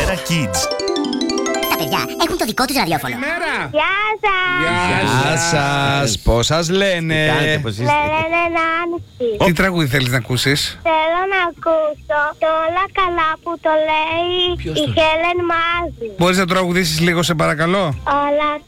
Μέρα Kids. Τα παιδιά έχουν το δικό τους ραδιόφωνο. Γεια σας. Γεια σας. Πώς σας λένε? Με λένε Νάνση. Τι τραγούδι θέλεις να ακούσεις? Θέλω να ακούσω το όλα καλά που το λέει η Χέλεν Μάζη. Μπορείς να τραγουδήσεις λίγο, σε παρακαλώ? Όλα